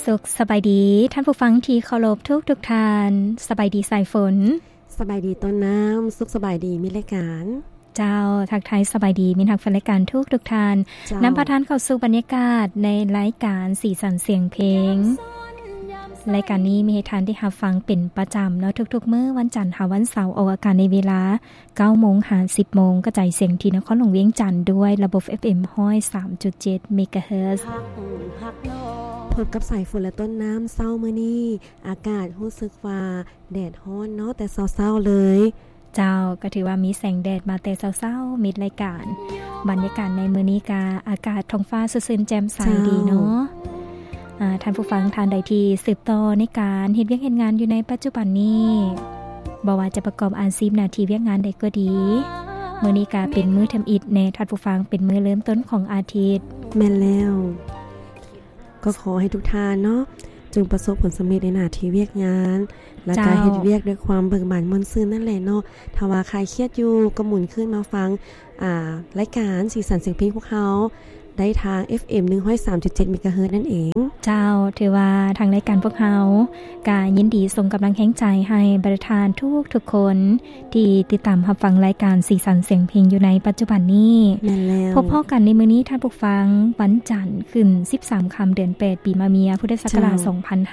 สุขสบายดีท่านผู้ฟังที่เคารพทุกท่านสบายดีสายฝนสบายดีต้นน้ำสุขสบายดีมิรายการเจ้าทักทายสบายดีมิทักฟังรายการทุกท่านนำพาท่านเข้าสู่บรรยากาศในรายการสีสันเสียงเพลงรายการนี้มีให้ท่านได้รับฟังเป็นประจำเนาะทุกๆมื้อวันจันทร์ถึงวันเสาร์ออกอากาศในเวลา 9:00 น. ถึง 10:00 น. กระจายเสียงที่นครหลวงเวียงจันทน์ด้วยระบบ FM 103.7 เมกะเฮิรตซ์พบกับสายฝนและต้นน้ำเศร้ามื้อนี้อากาศรู้สึกว่าแดดร้อนเนาะแต่เศร้าๆเลยเจ้าก็ถือว่ามีแสงแดดมาแต่เช้าๆมิดรายการบรรยากาศในมื้อนี้ก็อากาศท้องฟ้าซื่นๆแจ่มใสดีเนาะท่านผู้ฟังท่านใดที่สืบต่อในการเฮ็ดเวียกเฮ็ดงานอยู่ในปัจจุบันนี้บ่ว่าจะประกอบอาชีพหน้าที่เวียกงานใดก็ดีมื้อนี้ก็เป็นมื้อทำอิฐแน่ท่านผู้ฟังเป็นมื้อเริ่มต้นของอาทิตย์แม่นแล้วก็ขอให้ทุกท่านเนาะจงประสบผลสำเร็จในหน้าที่เวียกงานและการเฮ็ดเวียกด้วยความเบิกบานม่วนซื่นนั่นแหละเนาะถ้าว่าใครเครียดอยู่ก็หมุนขึ้นมาฟังรายการสีสันเสียงเพลงพวกเขาได้ทาง FM 103.7 เมกะเฮิรตซ์นั่นเองเจ้าถือว่าทางรายการพวกเขาก็ยินดีส่งกำลังแห่งใจให้บริทานทุกคนที่ติดตามรับฟังรายการสีสันเสียงเพลงอยู่ในปัจจุบันนี้พบกันในมื้อนี้ท่านผู้ฟังวันจันทร์ขึ้น13ค่ำเดือน8ปีมะเมียพุทธศักราช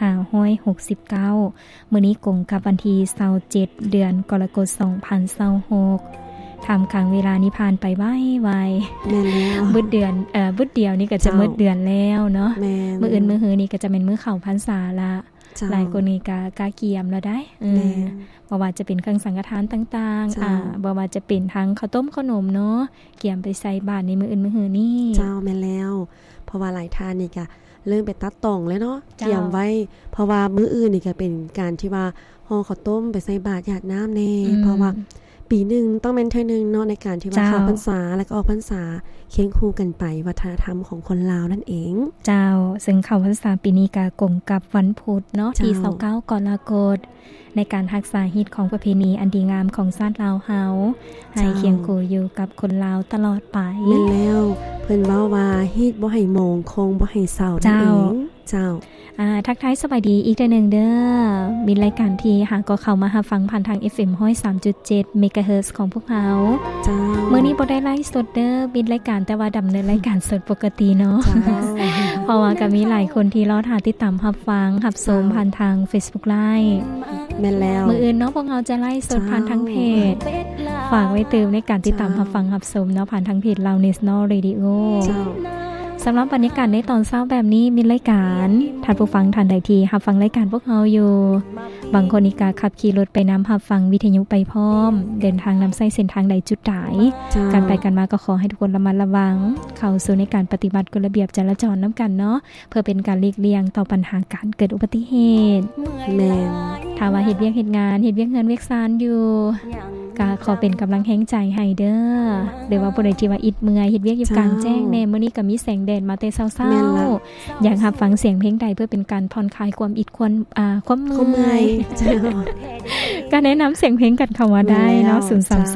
2569มื้อนี้กงกับวันที่27เดือนกรกฎาคม2026ทำค้างเวลานี้ผ่านไปไวแม่นแล้วบึดเดือนบึดเดียวนี่ก็จะหมดเดือนแล้วเนาะมื้ออื่นมื้อหือนี่ก็จะเป็นมื้อเข้าพรรษาละหลายคนนี่ก็กาเกียมแล้วได้บ่ว่าจะเป็นเครื่องสังฆทานต่างๆบ่ว่าจะเป็นทั้งข้าวต้มขนมเนาะเกียมไปใส่บาตรในมื้ออื่นมื้อหือนี่เจ้าแม่นแล้วเพราะว่าหลายท่านนี่ก็เริ่มไปตัดต่องแล้วเนาะเกียมไว้เพราะว่ามื้ออื่นนี่ก็เป็นการที่ว่าห่อข้าวต้มไปใส่บาตรญาติน้ำแน่เพราะว่าปีนึงต้องเป็นเทื่อนึงเนาะในการที่ว่าเข้าพรรษาแล้วก็ออกพรรษาเคียงคู่กันไปวัฒนธรรมของคนลาวนั่นเองเจ้าซึ่งเข้าพรรษาปีนี้ก็กงกับวันพุธเนาะที่29กรกฎาคมในการรักษาฮีตของประเพณีอันดีงามของชาติลาวเฮาให้เคียงคู่อยู่กับคนลาวตลอดไปแม่นแล้วเพิ่นเว้าว่าฮีตบ่ให้โมงคงบ่ให้เศร้านั่นเองเจ้าทักทายสวัสดีอีกเทื่อนึงเด้อมีรายการที่หาก็เข้ามารับฟังผ่านทาง FM 103.7 เมกะเฮิรตซ์ของพวกเราจ้ามื้อนี้บ่ได้ไลฟ์สดเด้อมีรายการแต่ว่าดำเนินรายการสดปกติเนาะเพราะว่าก็มีหลายคนที่รอติดตามรับฟังรับชมผ่านทาง Facebook Live แม่นแล้วมื้ออื่นเนาะพวกเราจะไลฟ์สดผ่านทางเพจฝากไว้เติมในการติดตามรับฟังรับชมเนาะผ่านทางเพจ Lao National Radio จ้าสำหรับบรรยากาศในตอนเช้าแบบนี้มีรายการท่านผู้ฟังท่านใดที่รับฟังรายการพวกเราอยู่บางคนนี่ก็ขับขี่รถไปนำรับฟังวิทยุไปพร้อมเดินทางนำใช้เส้นทางใดจุดใดการไปกันมาก็ขอให้ทุกคนระมัดระวังเข้าสู่ในการปฏิบัติกฎระเบียบจราจรนำกันเนาะเพื่อเป็นการหลีกเลี่ยงต่อปัญหาการเกิดอุบัติเหตุแม่นถ้าว่าเฮ็ดเวียกเฮ็ดงานเฮ็ดเวียกเงินเวียกซานอยู่ก็ขอเป็นกำลังแห่งใจให้เด้อหรือว่าผู้ใดที่ว่าอิดเมื่อยเฮ็ดเวียกอยู่กลางแจ้งแน่มื้อนี้ก็มีแสงแดดมาแต่เช้าๆอยากรับฟังเสียงเพลงใดเพื่อเป็นการผ่อนคลายความอิดความเมื่อยก็แนะนำเสียงเพลงกันเข้ามาได้เนาะ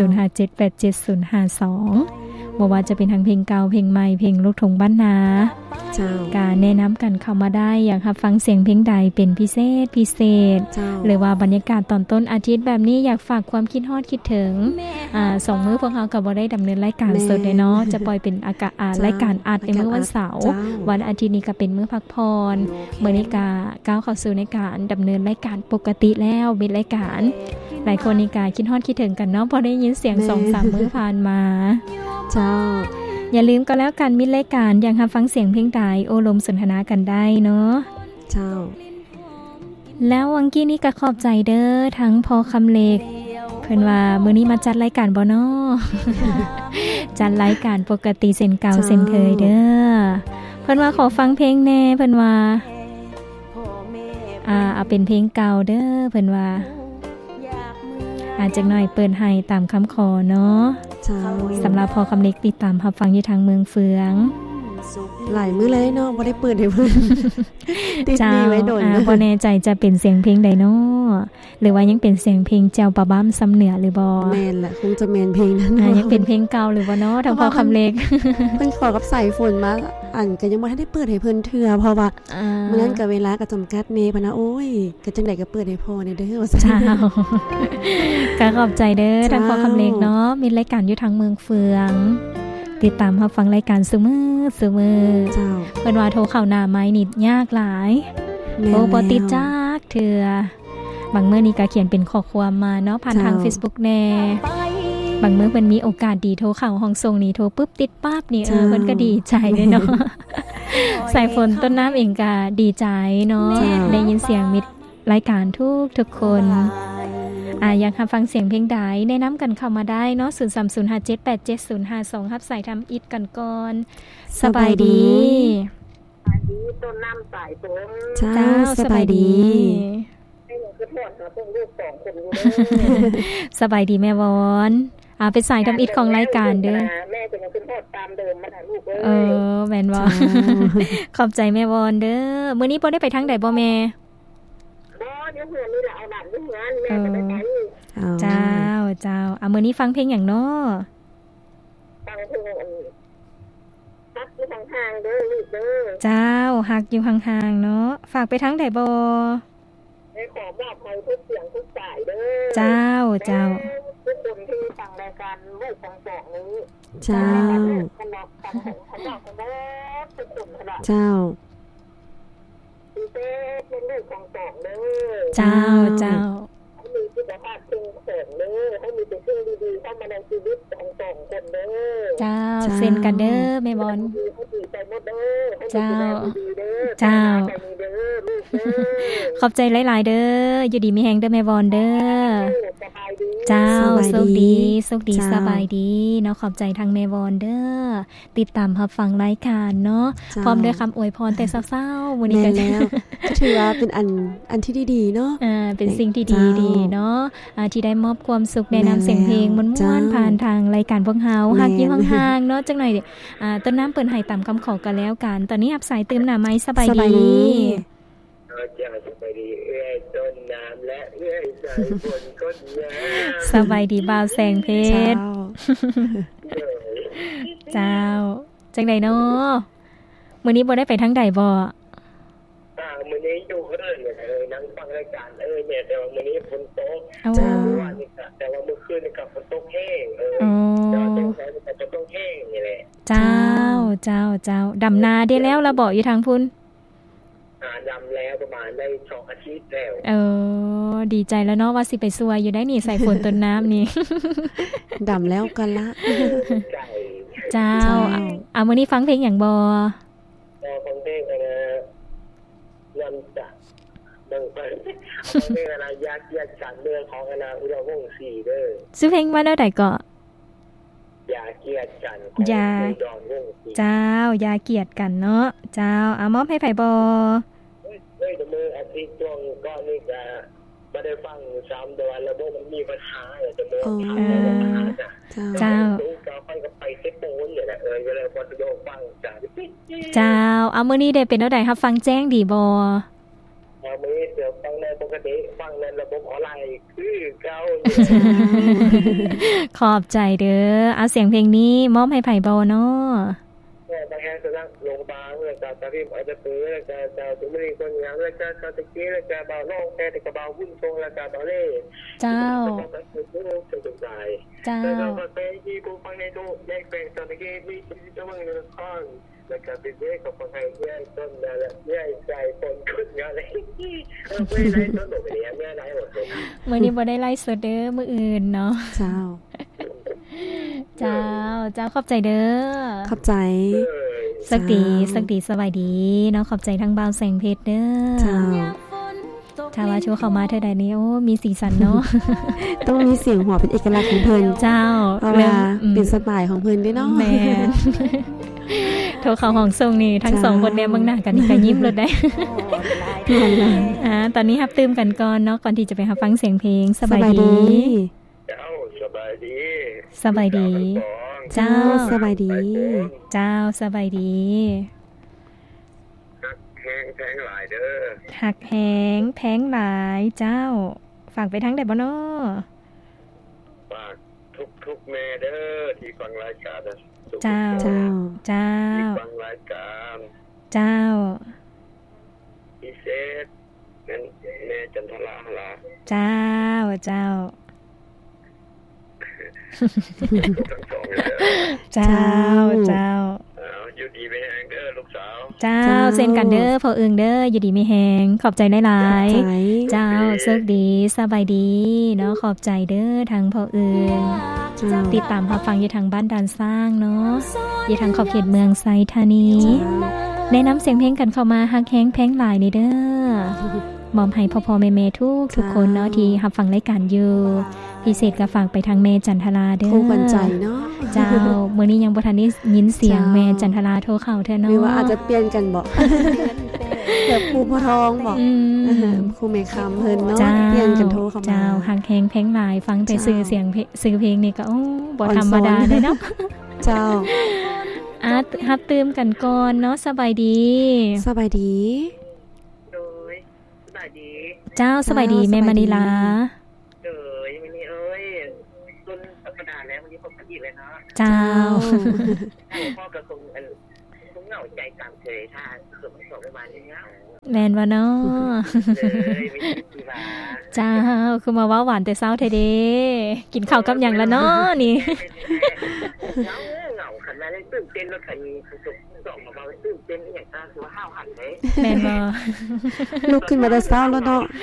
0305787052บ่ว่าจะเป็นทางเพลงเก่าเพลงใหม่เพลงลูกทุ่งบ้านนาการแนะนำกันเข้ามาได้อยากรับฟังเสียงเพลงใดเป็นพิเศษหรือว่าบรรยากาศตอนต้นอาทิตย์แบบนี้อยากฝากความคิดฮอดคิดถึง2มื้อพวกเราก็บ่ได้ดำเนินรายการสดเลยเนาะจะปล่อยเป็นรายการอัดในมื้อวันเสาร์วันอาทิตย์นี้ก็เป็นมื้อพักผ่อนมื้อนี้ก็ก้าวเข้าสู่ในการดำเนินรายการปกติแล้วมีรายการหลายคนนี่ก็คิดฮอดคิดถึงกันเนาะพอได้ยินเสียง 2-3 มื้อผ่านมาเจ้าอย่าลืมก็แล้วกันมิตรรายการยังรับฟังเสียงเพลงใดโอลมสนทนากันได้เนาะเจ้าแล้ววังกี้นี้ก็ขอบใจเด้อทั้งพอคำเล็กเพิ่นว่ามื้อนี้มาจัดรายการบ่น้อ จัดรายการปกติเส้นเก่าเส้นเคยเด้อเพิ่นว่าขอฟังเพลงแน่เพิ่นว่าเอาเป็นเพลงเก่าเด้อเพิ่นว่าอาจจักหน่อยเปิดให้ตามคำขอเนาะสำหรับพอคำเล็กติดตามรับฟังอยู่ทางเมืองเฟืองหลายมื้อเลยเนาะบ่ได้เปิดให้เพิ่นติดหนี้ไว้โดนบ่แน่ใจจะเป็นเสียงเพลงใดเนาะหรือว่ายังเป็นเสียงเพลงแจวปะบ้ำซ้ำเหนือหรือบ่แม่นแหละคงจะแม่นเพลงนั้นยังเป็นเพลงเก่าหรือบ่เนาะทางพ่อคำเล็กเพิ่นขอกับสายฝนมาอันก็ยังบ่ทันได้เปิดให้เพิ่นเทื่อเพราะว่ามื้อนั้นก็เวลาก็จำกัดแน่พะนะโอ้ยก็จังได๋ก็เปิดให้พ่อนี่เด้อว่าซั่นจ้าก็ขอบใจเด้อทางพ่อคำเล็กเนาะมีรายการอยู่ทางเมืองเฟืองติดตามรับฟังรายการซุมื้อเจ้าเพิ่นว่าโทรเข้าหน้าไม้นี่ยากหลายโอ้บ่ติดจักเทื่อบางมื้อนี่ก็เขียนเป็นข้อความมาเนาะผ่านทาง Facebook แน่บางมื้อเพิ่นมีโอกาสดีโทรเข้าห้องส่งนี่โทรปึ๊บติดปั๊บนี่เพิ่นก็ดีใจเลยเนาะสายฝนต้นน้ำเองก็ดีใจเนาะได้ยินเสียงมิตรรายการทุกคนอยากฟังเสียงเพลงใดแนะนำกันเข้ามาได้เนาะ0305787052รับสายทำอิดกันก่อนสบายดีต้นน้ำสายฝนจ้าสบายดีให้หนูคือโทษหาพวกลูก2คนอยู่สบายดีแม่วอนเป็นสายทำอิดของรายการเด้อแม่ก็ยังคือโทษตามเดิมมาลูกแม่นบ่ขอบใจแม่วอนเด้อมื้อนี้บ่ได้ไปทางใดบ่แม่เดี๋ยวเพื่อนนี่แหละเอาหลานด้วยงานแม่จะไปไหนเจ้ามื้อนี้ฟังเพลงหยังเนาะฟังเพลงฮักอยู่ห่างๆเด้อลูกเด้อเจ้าฮักอยู่ห่างๆเนาะฝากไปทางใดบ่ให้ขอบอกให้ทุกเสียงทุกสายเด้อเจ้าทุกคนที่ฟังรายการลูกของ2นี้เจ้าขนมฟังของเราคนเด้อทุกคนขนาดเจ้าเป็นลูกของ2เด้อเจ้าให้มีสุขภาพแข็งแรงเด้อให้มีแต่สิ่งดีๆเข้ามาในชีวิตของ2คนเด้อเจ้าเซ็นกันเด้อแม่บอลให้ดีใจหมดเด้อให้เจ้าเจ้าขอบใจหลายๆเด้ออยู่ดีมีแฮงเด้อแม่บอลเด้อเจ้าโชคดีสบายดีเนาะขอบใจทางแม่บอลเด้อติดตามรับฟังรายการเนาะพร้อมด้วยคำอวยพรแต่เศร้าๆมื้อนี้ก็แล้วถือว่าเป็นอันที่ดีๆเนาะเป็นสิ่งที่ดีๆเนาะที่ได้มอบความสุขแนะนำเสียงเพลงม่วนๆผ่านทางรายการพวกเฮาฮักอยู่ห่างๆเนาะจังหน่อยต้นน้ำเปิ้นให้ตามคำขอกันแล้วกันตอนนี้รับสายเติมหน้าไม้สบายดีสบายดีต้นน้ำและสายฝนก็สบายดีบ่าวแสงเพชรเจ้าจังได๋เนาะมื้อนี้บ่ได้ไปทางใดบ่มื้อนี้อยู่เพิ่นนั่งฟังรายการเนี่ยแต่ว่ามื้อนี้ฝนตกวันนี้แต่ว่าเมื่อคืนนี่ก็ฝนตกแห้งแต่ว่าตกแต่จะต้องแห้งนี่แหละเจ้าดำนาได้แล้วละบ่อยู่ทางพุ่นดำแล้วประมาณได้2อาทิตย์แล้วดีใจแล้วเนาะว่าสิไปซัวอยู่ได้นี่ใส่ฝนต้นน้ำนี่ดำแล้วกันละเจ้ามื้อนี้ฟังเพลงหยังบ่ฟังเพลงนะยำจัดดังไปเพลงอะไรยักษ์จัดเรื่องของคณะอุดรวงศ์4เด้อชื่อเพลงว่าได้ก็ยาเกียรติกันของอุดรวงศ์4 เจ้ายาเกียรติกันเนาะเจ้ามอบให้ไผบ่แต่มืออาทิตย์ตรงก่อนนี่ก็บ่ได้ฟัง3เดือนระบบมันมีปัญหาจะมือเจ้าก็ไปเซโปนเนี่ยแหละก็เลยบ่ได้ฟังเจ้ามื้อนี้ได้เป็นเท่าใดครับฟังแจ้งดีบ่มื้อเดี๋ยวฟังในปกติฟังในระบบออนไลน์คือเก่าขอบใจเด้อเสียงเพลงนี้มอบให้ไผบ่เนาะบางแห่งสนักลงบางแล้วก็ตาพิมพ์อาจจะเปื้อแล้วก็จะสมรีคนงามแล้วก็ตะกี้แล้วก็เบาน้องแต่กระเบาวุ่นทรงแล้วก็เบาเล่เจ้าเจ้าแล้วก็เป็นที่ผู้ฟังในทุกแยกเป็นตะกี้มีชีวิตเมืองละครแล้วก็เป็นเด็กกับคนไทยแยกต้นนั่นแหละแยกใจคนขึ้นอะไรไม่ได้ต้นหมดเลยไม่ได้หมดเลยมื้อนี้บ่ได้ไลฟ์สดเด้อมื้ออื่นเนาะเจ้าขอบใจเด้อขอบใจสักดีสบายดีเนาะขอบใจทั้งบ่าวแสงเพชรเด้อถ้าว่าโชว์เข้ามาเท่าใดนี้โอ้มีสีสันเนาะต้องมีเสียงหัวเป็นเอกลักษณ์ของเพิ่นเจ้าเป็นสไตล์ของเพิ่นด้วยเนาะแม่นโทรเข้าห้องส่งนี่ทั้ง2คนแนมเบิ่งหน้ากันนี่ก็ยิ้มเลยได้ตอนนี้รับตื่มกันก่อนเนาะก่อนที่จะไปรับฟังเสียงเพลงสบายดีเจ้าสบายดีเจ้าสบายดีเจ้าสบายดีแห้งแพงหลายเด้อหักแหงแพงหลายเจ้าฝากไปทางใดบ่น้อฝากทุกแม่เด้อที่ฟังรายการเจ้าที่ฟังรายการเจ้าพิเศษนั้นแม่จันทราล่ะเจ้าเจ้าอยู่ดีไม่แห้งเด้อลูกสาวเจ้าเซ็นกันเด้อพ่อเอิงเด้ออยู่ดีไม่แห้งขอบใจหลายๆเจ้าโชคดีสบายดีเนาะขอบใจเด้อทางพ่อเอิงติดตามรับฟังอยู่ทางบ้านด่านสร้างเนาะอยู่ทางขอบเขตเมืองไซธานีแนะนำเสียงเพลงกันเข้ามาฮักแฮงแพงหลายนี่เด้อมอมให้พ่อๆแม่ๆทุกคนเนาะที่รับฟังรายการอยู่พิเศษก็ฝากไปทางแม่จันทราเด้อคู่กันใจเนาะเจ้ามื้อนี้ยังบ่ทันได้ยินเสียงแม่จันทราโทรเข้าแท้เนาะหรือว่าอาจจะเปลี่ยนกันบ่แบบครูพ่อทองบ่ครูแม่คำเพิ่นเนาะเปลี่ยนกันโทรเข้ามาเจ้าฮักแฮงแพงหลายฟังแต่ชื่อเสียงชื่อเพลงนี่ก็บ่ธรรมดาเลยเนาะเจ้าฮับตื่มกันก่อนเนาะสบายดีสบายดีโดยสบายดีเจ้าสบายดีแม่มณีลาโดยมื้อนี้เอ้ยต้นสัปดาห์แล้ววันนี้พบกันอีกแล้วเนาะเจ้าพ่อก็คงเหงาใจตามเคยถ้าคือมันส่งประมาณนี้เนาะแม่นบ่เนาะเลยมีสิว่าเจ้าคือมาว่าหวานแต่เช้าแท้เด้กินข้าวกับหยังล่ะเนาะนี่เหงาคันมาได้ตื่นเต้นรถคันนี้สุกส่งมาบ่ตื่นเต้นอีหยังก็คือว่าห้าวหันเด้แม่นบ่ลุกขึ้นมาแต่เช้าแล้วเนาะ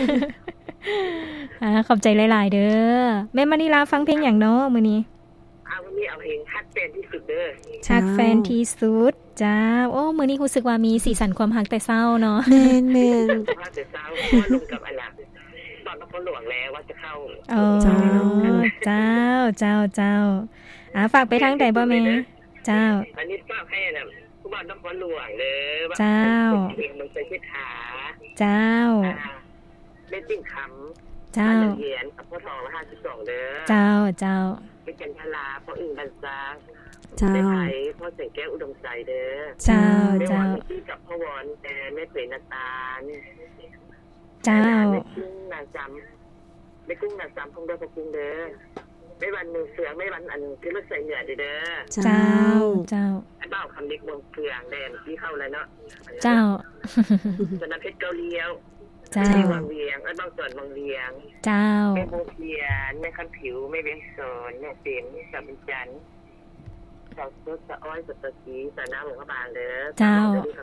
ขอบใจหลายๆเด้อแม่มณีลาฟังเพลงหยังเนาะมื้อนี้วันนี้เอาเพลงฮักแฟนที่สุดเด้อฮักแฟนที่สุดจ้าโอ้มื้อนี้รู้สึกว่ามีสีสันความฮักแต่เช้าเนาะแม่นๆฮักแต่เช้าลงกับอันน่ะตอนนครหลวงแล้วว่าจะเข้าเจ้าฝากไปทางใดบ่แม่เจ้าอันนี้ฝากให้น่ะผู้บ้านนครหลวงเด้อเจ้ามันใส่ชื่อขาเจ้าเล่นติ้งคำเจ้าเขียนกับพ่อทอง52เด้อเจ้าเป็นจันทราพ่ออึ่งบันซาเจ้าไผพ่อเสงแก้วอุดมใจเด้อเจ้าที่กับพ่อวอนแต่แม่เสนาตาลเจ้าแม่กุ้งนาจำแม่กุ้งนาจำคงได้พระกุ้งเด้อไม่วันมือเสือไม่วันอันคือรถใส่เหนือเด้อเจ้าไอ้เบ้าคำเด็กวงเฟืองแดนที่เข้าแล้วเนาะเจ้าสนามเพชรเกาเลียวเจ้าวังเวียงไอ้เบ้าส่วนวังเวียงเจ้าแม่โบเพียนแม่คันผิวแม่เวียงสอนแม่เต็มสับเป็นจันสาวสุดสะอ้อยสตะกีสาน้ำหลวงพระบางเด้อเจ้า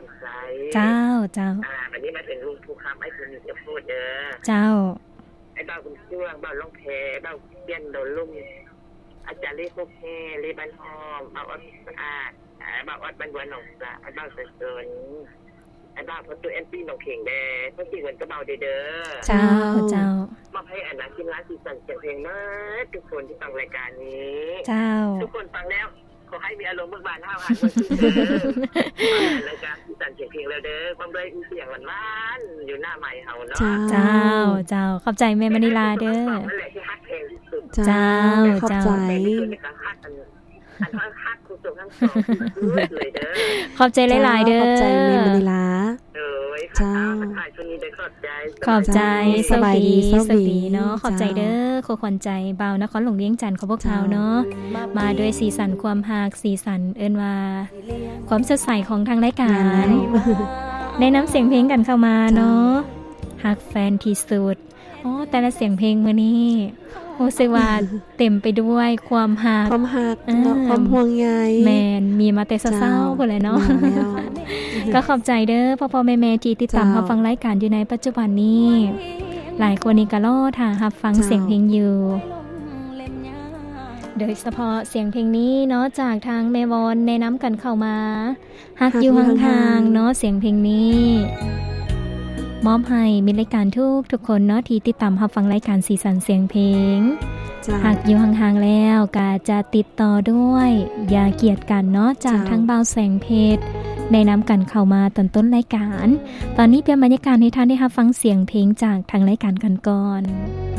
วันนี้มาถึงลุงภูคำไอ้คุณจะพูดเด้อเจ้าไอ้เบ้าคุณเชื่องเบ้าล่องแพเบ้าเปี้ยนโดนลุ่มอาจารย์เล่พวกแห่เล่บ้านหอมเบ้าอดสะอาดเบ้าอดบ้านบัวหนองสะไอ้เบ้าเสริญไอ้บ้าพอตัวแอนตี้หนองเข่งแดงพอสี่เงินก็เบาเด้อเจ้ามาให้อันนั้นทีมงานสีสันเสียงเพลงมากทุกคนที่ฟังรายการนี้ทุกคนฟังแล้วขอให้มีอารมณ์เบิกบานห้าวหาญคนสุดเด้อรายการสีสันเสียงเพลงแล้วเด้อความด้วยเสียงหวานๆอยู่หน้าไมค์เฮาเนาะเจ้าขอบใจแม่มณีลาเด้อนั่นแหละที่ฮักเพลงที่สุดเจ้าขอบใจอันฮักคุณส่งทั้งสองเลยเด้อขอบใจหลายๆเด้อขอบใจแม่มณีลาเจ้าขอบใจสบายดีเนาะขอบใจเด้อโคขวัญใจเบานครหลวงเวียงจันทร์ของพวกเราเนาะมาด้วยสีสันความฮักสีสันเอิ้นว่าความสดใสของทางรายการได้นำเสียงเพลงกันเข้ามาเนาะฮักแฟนที่สุดแต่ละเสียงเพลงมื้อนี้รู้สึกว่าเต็มไปด้วยความฮักความห่วงใยแม่นมีมาแต่เช้าๆพุ่นแหละเนาะก็ขอบใจเด้อพ่อๆแม่ๆที่ติดตามรับฟังรายการอยู่ในปัจจุบันนี้หลายคนนี่ก็รอท่ารับฟังเสียงเพลงอยู่โดยเฉพาะเสียงเพลงนี้เนาะจากทางแม่วอนแนะนำกันเข้ามาฮักอยู่ห่างๆเนาะเสียงเพลงนี้มอบให้มิตรรายการทุกคนเนาะที่ติดตามรับฟังรายการสีสันเสียงเพลงหากอยู่ห่างๆแล้วก็จะติดต่อด้วยอย่าเกียดกันเนาะจากทั้งบ่าวแสงเพชรได้นำกันเข้ามาตอนต้นรายการตอนนี้เป็นบรรยากาศให้ท่านได้รับฟังเสียงเพลงจากทางรายการกันก่อน